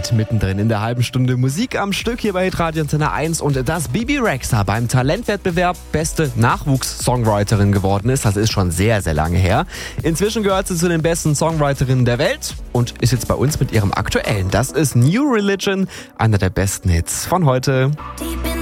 Zeit mittendrin in der halben Stunde Musik am Stück hier bei Hitradio Antenne 1 und dass Bibi Rexha beim Talentwettbewerb beste Nachwuchs-Songwriterin geworden ist, das ist schon sehr, sehr lange her. Inzwischen gehört sie zu den besten Songwriterinnen der Welt und ist jetzt bei uns mit ihrem aktuellen. Das ist New Religion, einer der besten Hits von heute. Deep in